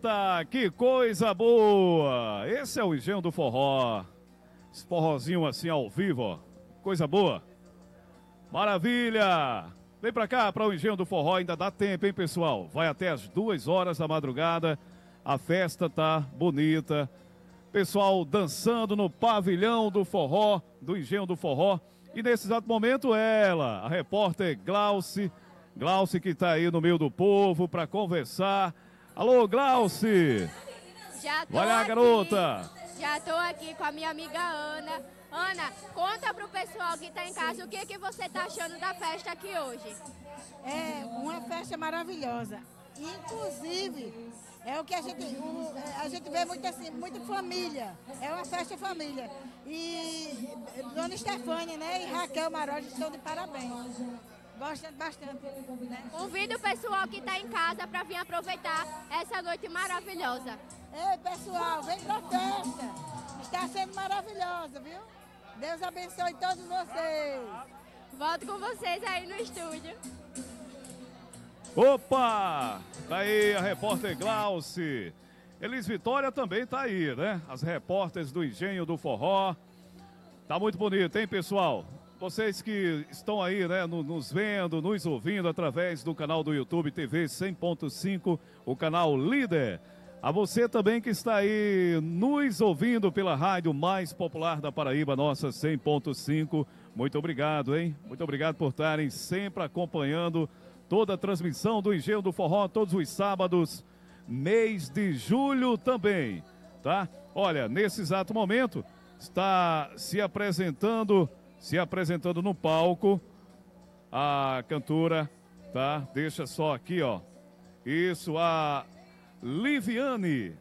Eita, que coisa boa! Esse é o Engenho do Forró. Esse forrozinho assim ao vivo, ó. Coisa boa. Maravilha! Vem pra cá, para o Engenho do Forró, ainda dá tempo, hein, pessoal? Vai até as 2 horas da madrugada. A festa tá bonita. Pessoal dançando no pavilhão do forró, do Engenho do Forró. E nesse exato momento, ela, a repórter Glauce. Glauce que tá aí no meio do povo para conversar. Alô, Glauce! Já tô Vai lá, aqui, garota! Já tô aqui com a minha amiga Ana. Ana, conta pro pessoal que tá em casa o que você tá achando da festa aqui hoje. É uma festa maravilhosa. Inclusive, é o que a gente vê muito assim, muita família. É uma festa família. E Dona Estefânia, né, e Raquel Maroja estão de parabéns. Gostando bastante, né? Convido o pessoal que tá em casa para vir aproveitar essa noite maravilhosa. Ei, pessoal, vem pra festa. Está sendo maravilhosa, viu? Deus abençoe todos vocês. Volto com vocês aí no estúdio. Opa! Tá aí a repórter Glauce. Elis Vitória também tá aí, né? As repórteres do Engenho do Forró. Tá muito bonito, hein, pessoal? Vocês que estão aí, né, nos vendo, nos ouvindo através do canal do YouTube TV 100.5, o canal líder. A você também que está aí nos ouvindo pela rádio mais popular da Paraíba, nossa 100.5. Muito obrigado, hein? Muito obrigado por estarem sempre acompanhando toda a transmissão do Engenho do Forró, todos os sábados, mês de julho também, tá? Olha, nesse exato momento, está se apresentando no palco a cantora, tá? Deixa só aqui, ó. Isso, a Liviane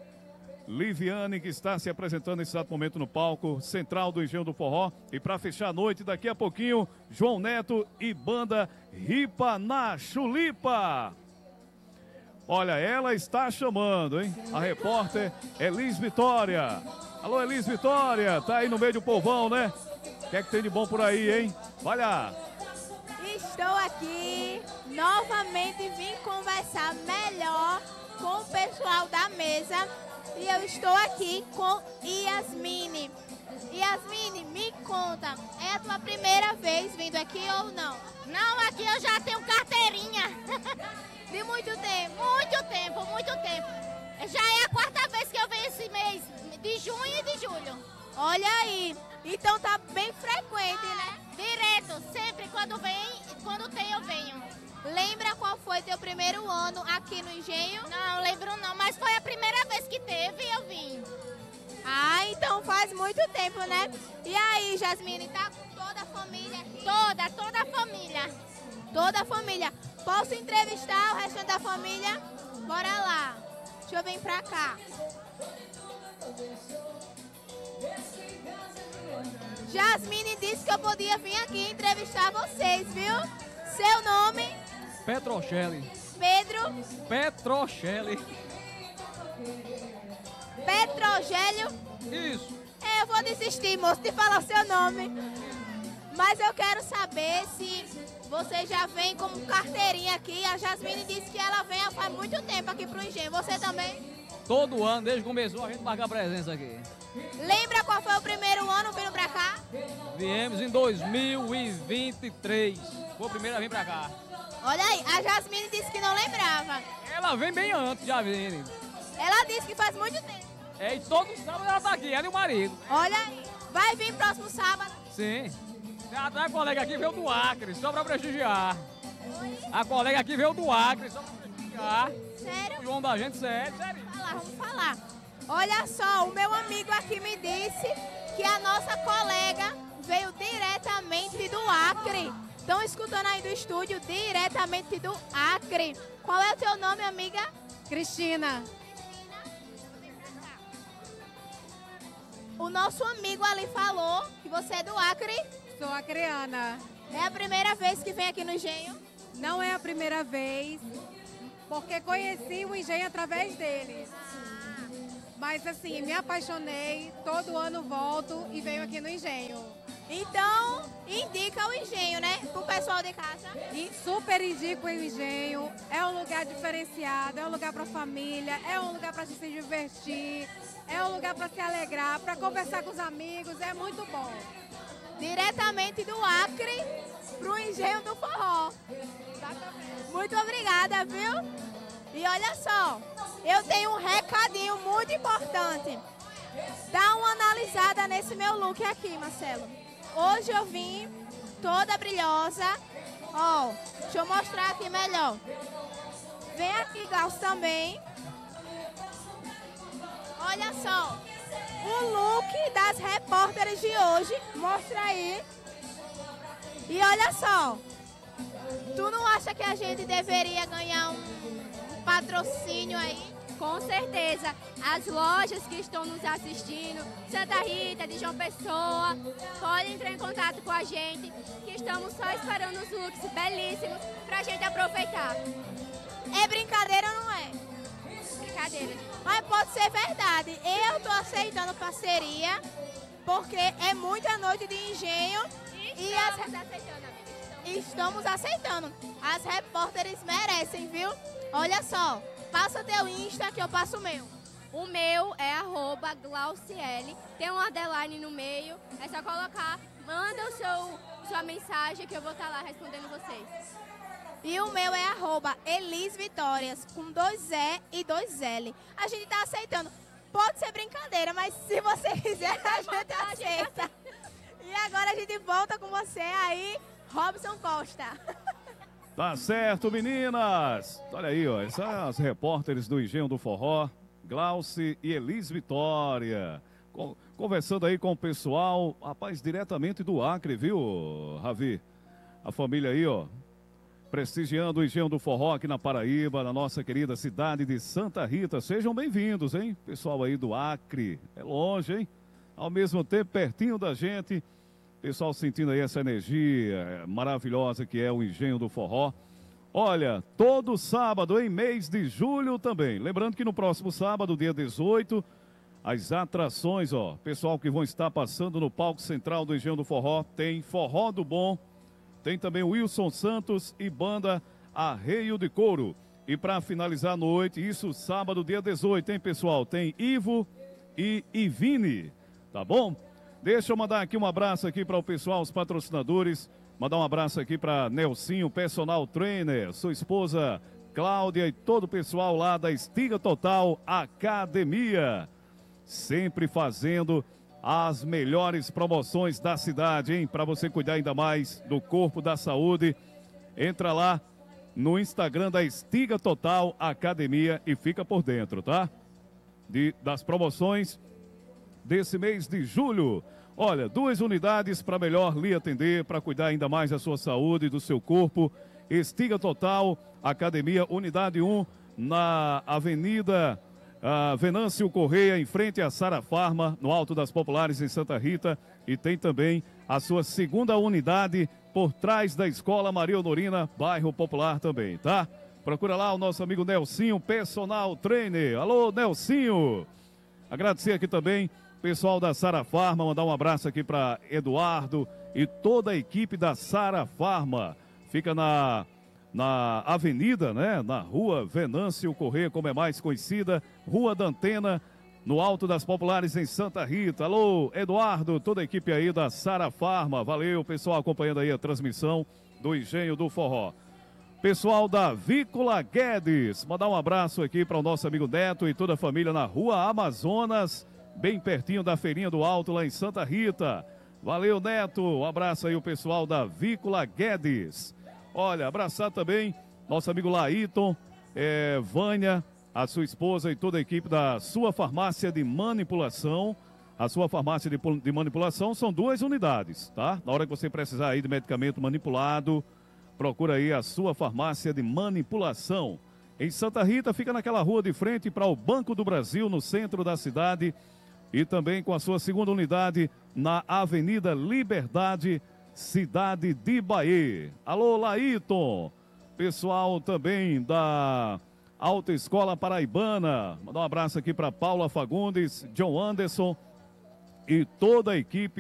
que está se apresentando nesse exato momento no palco central do Engenho do Forró. E para fechar a noite, daqui a pouquinho, João Neto e banda Ripa na Chulipa. Olha, ela está chamando, hein? A repórter Elis Vitória. Alô, Elis Vitória, tá aí no meio do povão, né? O que é que tem de bom por aí, hein? Vai lá. Estou aqui, novamente vim conversar melhor com o pessoal da mesa. E eu estou aqui com Yasmine. Yasmine, me conta, é a tua primeira vez vindo aqui ou não? Não, aqui eu já tenho carteirinha. De muito tempo? Muito tempo. Já é a 4ª vez que eu venho esse mês, de junho e de julho. Olha aí, então tá bem frequente, né? Direto, sempre quando tem eu venho. Lembra qual foi teu primeiro ano aqui no Engenho? Não, lembro não, mas foi a primeira vez que teve e eu vim. Ah, então faz muito tempo, né? E aí, Jasmine, tá com toda a família aqui? Toda a família. Toda a família. Posso entrevistar o restante da família? Bora lá. Deixa eu vir pra cá. Jasmine disse que eu podia vir aqui entrevistar vocês, viu? Seu nome? Petrochelli. Pedro? Petrochelli. Petrogélio? Isso. Eu vou desistir, moço, de falar o seu nome. Mas eu quero saber se você já vem como carteirinha aqui. A Jasmine disse que ela vem há faz muito tempo aqui pro Engenho. Você também? Todo ano, desde que começou, a gente marca a presença aqui. Lembra qual foi o primeiro ano vindo pra cá? Viemos em 2023. Foi a primeira a vir pra cá. Olha aí, a Jasmine disse que não lembrava. Ela vem bem antes, já vem. Ela disse que faz muito tempo. É, e todo sábado ela tá aqui, ela e o marido. Olha aí, vai vir próximo sábado. Sim. Até a colega aqui veio do Acre, só pra prestigiar. A colega aqui veio do Acre, só pra prestigiar. Sério? O João da gente, sério. Vamos falar. Olha só, o meu amigo aqui me disse que a nossa colega veio diretamente do Acre. Estão escutando aí do estúdio, diretamente do Acre. Qual é o teu nome, amiga? Cristina. O nosso amigo ali falou que você é do Acre. Sou acreana. É a primeira vez que vem aqui no Engenho? Não é a primeira vez, porque conheci o Engenho através deles. Mas assim, me apaixonei, todo ano volto e venho aqui no Engenho. Então, indica o engenho, né? Pro pessoal de casa. E super indico o engenho. É um lugar diferenciado, é um lugar para família, é um lugar para se divertir, é um lugar para se alegrar, para conversar com os amigos. É muito bom. Diretamente do Acre pro engenho do forró. Muito obrigada, viu? E olha só, eu tenho um recadinho muito importante. Dá uma analisada nesse meu look aqui, Marcelo. Hoje eu vim toda brilhosa. Ó, deixa eu mostrar aqui melhor. Vem aqui, Glaucio, também. Olha só, o look das repórteres de hoje. Mostra aí. E olha só, tu não acha que a gente deveria ganhar um patrocínio aí? Com certeza, as lojas que estão nos assistindo, Santa Rita, de João Pessoa, podem entrar em contato com a gente, que estamos só esperando os looks belíssimos pra gente aproveitar. É brincadeira ou não é? Brincadeira. Mas pode ser verdade. Eu tô aceitando parceria, porque é muita noite de engenho e estamos aceitando. As repórteres merecem, viu? Olha só. Passa teu Insta que eu passo o meu. O meu é @Glauciele, tem um underline no meio, é só colocar, manda sua mensagem que eu vou estar lá respondendo vocês. E o meu é @ElisVitórias, com 2 E e 2 L. A gente tá aceitando. Pode ser brincadeira, mas se você quiser, a gente aceita. E agora a gente volta com você aí, Robson Costa. Tá certo, meninas. Olha aí, ó. Essas são as repórteres do Engenho do Forró, Glauci e Elis Vitória. Conversando aí com o pessoal, rapaz, diretamente do Acre, viu, Ravi? A família aí, ó, prestigiando o Engenho do Forró aqui na Paraíba, na nossa querida cidade de Santa Rita. Sejam bem-vindos, hein? Pessoal aí do Acre. É longe, hein? Ao mesmo tempo, pertinho da gente. Pessoal sentindo aí essa energia maravilhosa que é o Engenho do Forró. Olha, todo sábado, em mês de julho também. Lembrando que no próximo sábado, dia 18, as atrações, ó. Pessoal que vão estar passando no palco central do Engenho do Forró. Tem Forró do Bom, tem também Wilson Santos e banda Arreio de Couro. E para finalizar a noite, isso sábado, dia 18, hein, pessoal? Tem Ivo e Ivine, tá bom? Deixa eu mandar aqui um abraço aqui para o pessoal, os patrocinadores. Mandar um abraço aqui para Nelsinho, personal trainer, sua esposa Cláudia e todo o pessoal lá da Estiga Total Academia. Sempre fazendo as melhores promoções da cidade, hein? Para você cuidar ainda mais do corpo, da saúde. Entra lá no Instagram da Estiga Total Academia e fica por dentro, tá? Das promoções desse mês de julho. Olha, 2 unidades para melhor lhe atender, para cuidar ainda mais da sua saúde e do seu corpo. Estiga Total Academia, unidade 1, na Avenida Venâncio Correia, em frente à Sara Farma, no Alto das Populares, em Santa Rita. E tem também a sua segunda unidade por trás da Escola Maria Honorina, bairro Popular também, tá? Procura lá o nosso amigo Nelsinho, personal trainer. Alô, Nelsinho! Agradecer aqui também pessoal da Sara Farma, mandar um abraço aqui para Eduardo e toda a equipe da Sara Farma. Fica na avenida, né? Na rua Venâncio Correia, como é mais conhecida, Rua da Antena, no Alto das Populares, em Santa Rita. Alô, Eduardo, toda a equipe aí da Sara Farma. Valeu, pessoal, acompanhando aí a transmissão do Engenho do Forró. Pessoal da Vícola Guedes, mandar um abraço aqui para o nosso amigo Neto e toda a família na Rua Amazonas, bem pertinho da Feirinha do Alto, lá em Santa Rita. Valeu, Neto. Um abraço aí o pessoal da Vícola Guedes. Olha, abraçar também nosso amigo Laíton, Vânia, a sua esposa e toda a equipe da Sua Farmácia de Manipulação. A Sua Farmácia de Manipulação são 2 unidades, tá? Na hora que você precisar aí de medicamento manipulado, procura aí a Sua Farmácia de Manipulação. Em Santa Rita, fica naquela rua de frente para o Banco do Brasil, no centro da cidade. E também com a sua segunda unidade na Avenida Liberdade, cidade de Bahia. Alô, Laíton. Pessoal também da Alta Escola Paraibana. Mandar um abraço aqui para Paula Fagundes, John Anderson e toda a equipe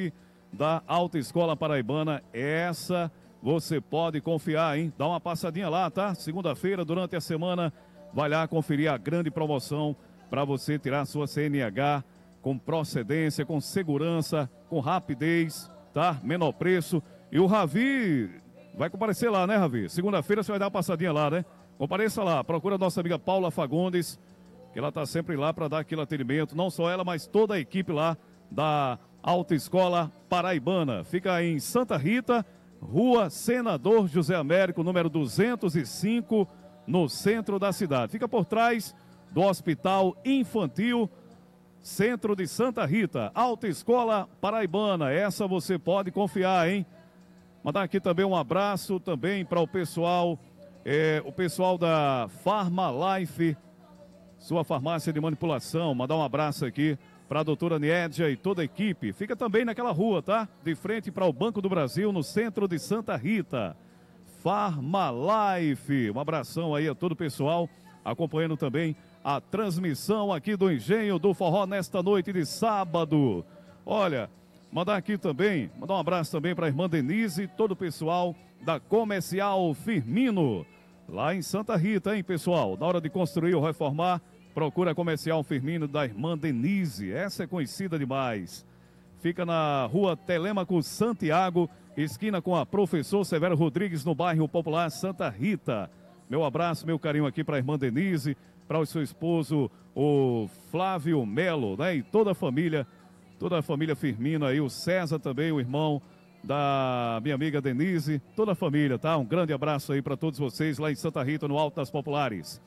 da Autoescola Paraibana. Essa você pode confiar, hein? Dá uma passadinha lá, tá? Segunda-feira, durante a semana, vai lá conferir a grande promoção para você tirar sua CNH com procedência, com segurança, com rapidez, tá? Menor preço. E o Ravi vai comparecer lá, né, Ravi? Segunda-feira você vai dar uma passadinha lá, né? Compareça lá, procura a nossa amiga Paula Fagundes, que ela tá sempre lá para dar aquele atendimento, não só ela, mas toda a equipe lá da Autoescola Paraibana. Fica em Santa Rita, Rua Senador José Américo, número 205, no centro da cidade. Fica por trás do Hospital Infantil, centro de Santa Rita. Autoescola Paraibana, essa você pode confiar, hein? Mandar aqui também um abraço também para o pessoal da Farmalife, sua farmácia de manipulação. Mandar um abraço aqui para a doutora Niédia e toda a equipe. Fica também naquela rua, tá? De frente para o Banco do Brasil, no centro de Santa Rita. Farmalife. Um abração aí a todo o pessoal, acompanhando também a transmissão aqui do Engenho do Forró nesta noite de sábado. Olha, mandar um abraço também para a irmã Denise e todo o pessoal da Comercial Firmino, lá em Santa Rita, hein, pessoal? Na hora de construir ou reformar, procura a Comercial Firmino da irmã Denise. Essa é conhecida demais. Fica na rua Telêmaco Santiago, esquina com a Professor Severo Rodrigues, no bairro Popular Santa Rita. Meu abraço, meu carinho aqui para a irmã Denise, para o seu esposo, o Flávio Melo, né? E toda a família Firmino aí, o César também, o irmão da minha amiga Denise, toda a família, tá? Um grande abraço aí para todos vocês lá em Santa Rita, no Alto das Populares.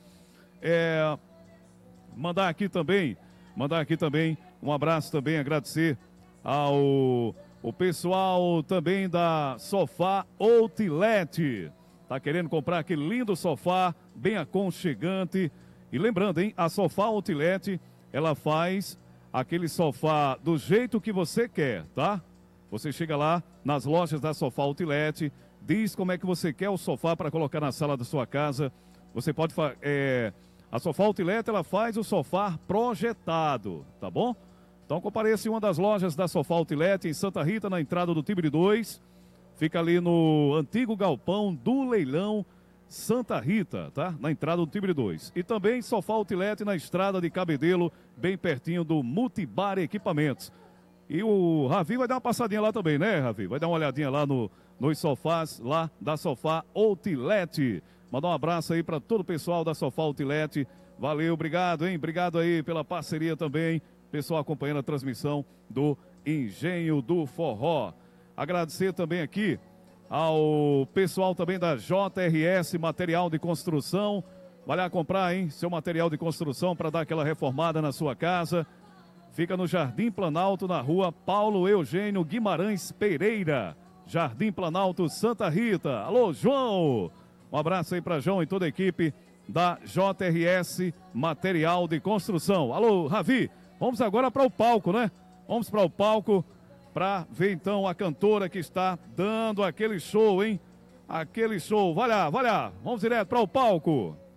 Mandar aqui também um abraço também, agradecer ao pessoal também da Sofá Outlet. Tá querendo comprar aquele lindo sofá, bem aconchegante. E lembrando, hein, a Sofá Outlet, ela faz aquele sofá do jeito que você quer, tá? Você chega lá nas lojas da Sofá Outlet, diz como é que você quer o sofá para colocar na sala da sua casa. Você pode a Sofá Outlet, ela faz o sofá projetado, tá bom? Então compareça em uma das lojas da Sofá Outlet em Santa Rita, na entrada do Tibre 2. Fica ali no antigo galpão do Leilão Santa Rita, tá? Na entrada do Tibre 2. E também Sofá Outlet na estrada de Cabedelo, bem pertinho do Multibar Equipamentos. E o Ravi vai dar uma passadinha lá também, né, Ravi? Vai dar uma olhadinha lá nos sofás lá da Sofá Outlet. Mandar um abraço aí para todo o pessoal da Sofá Outlet. Valeu, obrigado, hein? Obrigado aí pela parceria também. Pessoal acompanhando a transmissão do Engenho do Forró. Agradecer também aqui ao pessoal também da JRS Material de Construção. Vai lá comprar, hein? Seu material de construção para dar aquela reformada na sua casa. Fica no Jardim Planalto, na rua Paulo Eugênio Guimarães Pereira. Jardim Planalto, Santa Rita. Alô, João! Um abraço aí para João e toda a equipe da JRS Material de Construção. Alô, Ravi! Vamos agora para o palco, né? Vamos para o palco para ver então a cantora que está dando aquele show, hein? Aquele show. Vai lá, vai lá. Vamos direto para o palco.